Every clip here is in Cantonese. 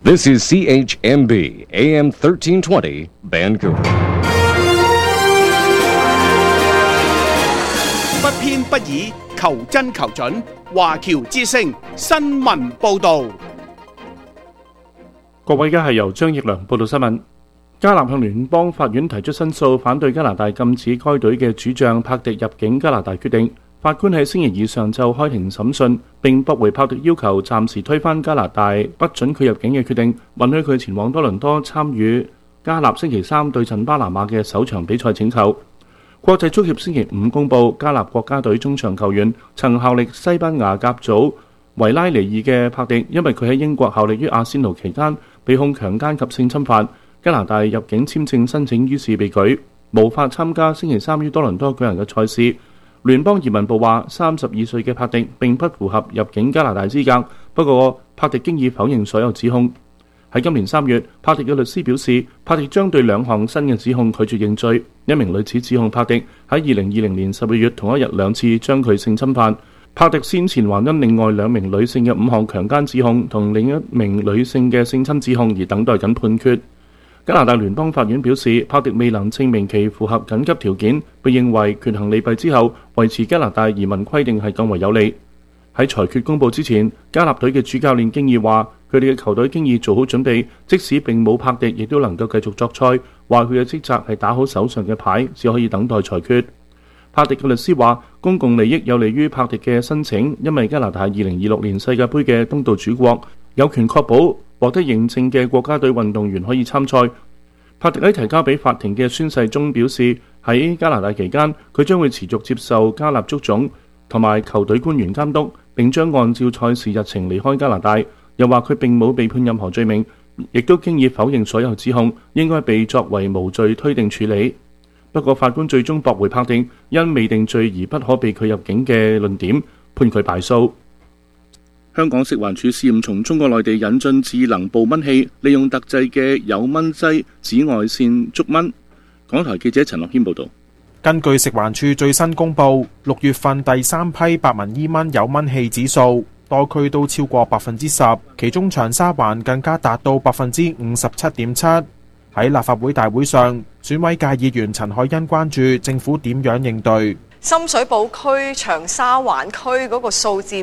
This is CHMB AM 1320 Vancouver。 不偏不倚，求真求準。華僑之聲新聞報導。 各位，而家係由張奕良報道新聞。加納向聯邦法院提出申訴，反對加拿大禁止該隊嘅主將柏迪入境加拿大決定。法官喺星期二上晝開庭審訊，並駁回柏迪要求暫時推翻加拿大不准佢入境嘅決定，允許佢前往多倫多參與加納星期三對陣巴拿馬嘅首場比賽請求。國際足協星期五公佈，加納國家隊中場球員曾效力西班牙甲組維拉尼爾嘅柏迪，因為佢喺英國效力於阿仙奴期間被控強姦及性侵犯，加拿大入境簽證申請於是被拒，無法參加星期三於多倫多舉行嘅賽事。聯邦移民部話，32歲嘅柏迪並不符合入境加拿大資格，不過柏迪經已否認所有指控。喺今年3月，柏迪嘅律師表示，柏迪將對2項新嘅指控拒絕認罪。一名女子指控柏迪喺2020年12月同一日2次將佢性侵犯。柏迪先前還因另外2名女性嘅5項強姦指控同另一名女性嘅性侵指控而等待緊判決。加拿大聯邦法院表示，柏迪未能證明其符合緊急條件，被認為權衡利弊之後，維持加拿大移民規定係更為有利。喺裁決公佈之前，加納隊嘅主教練經已話，佢哋嘅球隊經已做好準備，即使並冇柏迪，亦都能夠繼續作賽。話佢嘅職責係打好手上嘅牌，只可以等待裁決。柏迪嘅律師話，公共利益有利於柏迪嘅申請，因為加拿大2026年世界盃嘅東道主國，有權確保獲得認證嘅國家隊運動員可以參賽。柏迪喺提交俾法庭嘅宣誓中表示，喺加拿大期間，佢將會持續接受加納足總同埋球隊官員監督，並將按照賽事日程離開加拿大。又話佢並冇被判任何罪名，亦都經已否認所有指控，應該被作為無罪推定處理。不過法官最終駁回柏迪因未定罪而不可被拒入境嘅論點，判佢敗訴。香港食環署試驗從中國內地引進智能捕蚊器，利用特製嘅誘蚊劑紫外線捉蚊。港台記者陳樂軒報導。 根據食環署最新公佈，6月份第3批白紋伊蚊誘蚊器指數，多區都超過 10%， 其中長沙灣更加達到 57.7%。喺立法會大會上，選委界議員陳海欣關注政府點樣應對。 深水埗區、長沙灣區嗰個數字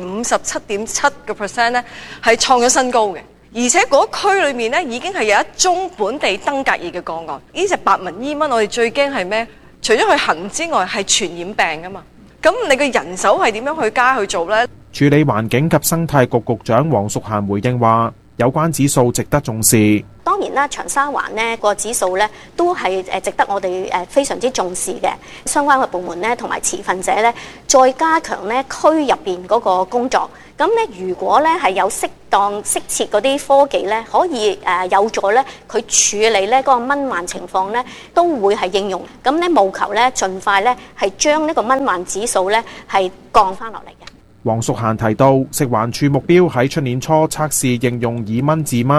57.7% 咧，係創咗新高嘅，而且嗰區裏面咧已經係有一宗本地登革熱嘅個案。呢隻白紋伊蚊，我哋最驚係咩？除咗佢痕之外，係傳染病噶嘛。咁你嘅人手係點樣去加去做呢？ 處理環境及生態局局長黃淑嫻回應話，有關指數值得重視。 當然啦，長沙灣呢個指數呢都係值得我哋非常之重視嘅。相關嘅部門呢同埋持份者呢，再加強呢區入邊嗰個工作。咁呢，如果呢係有適當適切嗰啲科技呢，可以有助呢佢處理呢嗰個蚊患情況呢，都會係應用。咁呢，務求呢盡快呢係將呢個蚊患指數呢係降翻落嚟嘅。 黃淑嫻提到，食環署目標喺出年初測試應用以蚊治蚊。